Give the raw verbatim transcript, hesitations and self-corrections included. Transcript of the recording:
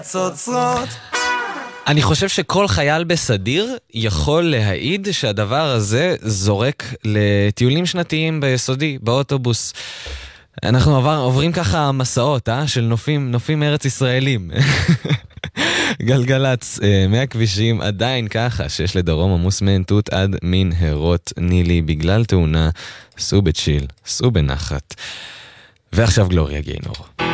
צוצרות. אני חושב שכל חייל בסדיר יכול להעיד שהדבר הזה זורק לטיולים שנתיים ביסודי, באוטובוס. אנחנו עבר, עוברים ככה מסעות, אה? של נופים, נופים ארץ ישראלים. גלגלץ, מהכבישים עדיין ככה, שיש לדרום עמוס מעין תות עד מנהרות נילי, בגלל תאונה, סעו בצ'יל, סעו בנחת. ועכשיו גלוריה גיינור.